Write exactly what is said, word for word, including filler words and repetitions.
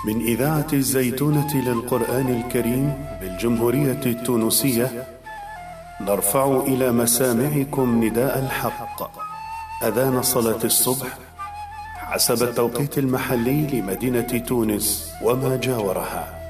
من إذاعة الزيتونة للقرآن الكريم بالجمهورية التونسية، نرفع إلى مسامعكم نداء الحق، أذان صلاة الصبح حسب التوقيت المحلي لمدينة تونس وما جاورها.